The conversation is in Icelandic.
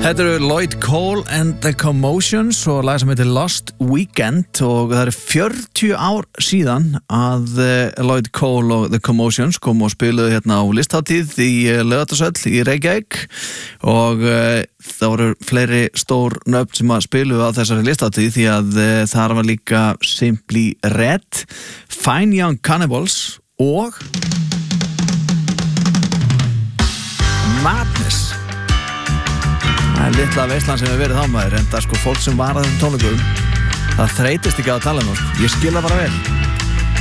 Þetta eru Lloyd Cole and the Commotions og lag sem heitir Lost Weekend og það eru 40 ár síðan að Lloyd Cole og the Commotions komu og spiluðu hérna á listhátíð í Laugardalshöll í Reykjavík og það voru fleiri stór nöfn sem að spiluðu á þessari listhátíð því að þar var líka Simply Red, Fine Young Cannibals og Madness. Það er litla veislan sem hefur verið þá maður, enda sko fólk sem var að þessum tónleikum, það þreytist ekki að tala um það, ég skil það bara vel.